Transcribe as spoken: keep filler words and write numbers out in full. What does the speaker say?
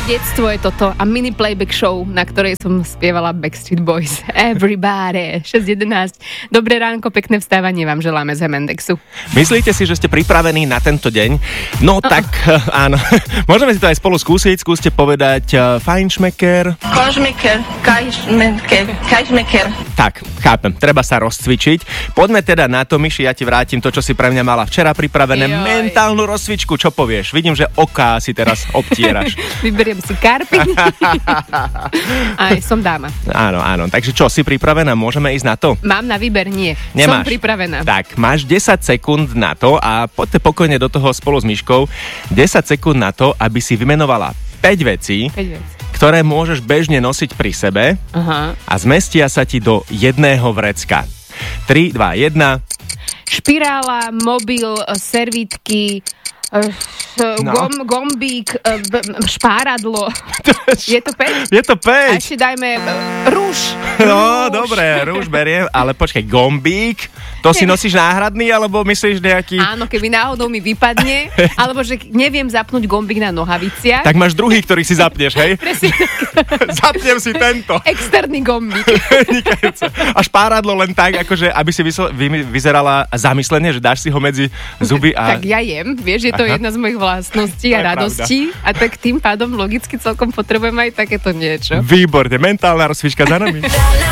detstvo je toto a mini playback show, na ktorej som spievala Backstreet Boys. Everybody, šesť jedenásť. Dobré ránko, pekné vstávanie vám želáme z Hemendexu. Myslíte si, že ste pripravení na tento deň? No uh-uh. tak, áno. Môžeme si to aj spolu skúsiť. Skúste povedať uh, fajnšmeker. Kožmeker, kajšmeker, kajšmeker. Tak, chápem. Treba sa rozcvičiť. Poďme teda na to, Myši, ja ti vrátim to, čo si pre mňa mala včera pripravené. Joj. Mentálnu rozcvičku, čo povieš? Vidím, že oká si teraz obtieraš. Vyberiem si karpy. Aj som dáma. Áno, áno. Takže čo, si pripravená? Môžeme ísť na to? Mám na výber, nie. Nemáš. Som pripravená. Tak, máš desať sekúnd na to a poďte pokojne do toho spolu s Myškou. desať sekúnd na to, aby si vymenovala päť vecí, päť vecí, ktoré môžeš bežne nosiť pri sebe. Aha. A zmestia sa ti do jedného vrecka. tri, dva, jeden. Špirála, mobil, servítky, no. gom, gombík, špáradlo. Je to päť? Je to päť. A ešte dajme rúž. No, dobre, rúž beriem, ale počkaj, gombík, to si nosíš náhradný, alebo myslíš nejaký... Áno, keby náhodou mi vypadne, alebo že neviem zapnúť gombík na nohaviciach. Tak máš druhý, ktorý si zapneš, hej? Presne. Zapnem si tento. Externý gombík. A špáradlo len tak, akože, aby si vysl- vy- vyzerala zamyslene, že dáš si ho medzi zuby a... Tak ja jem, vieš, je to Aha. jedna z mojich vlastností a radostí. Pravda. A tak tým pádom logicky celkom potrebujem aj takéto niečo. Výborne, mentálna rozcvička za nami.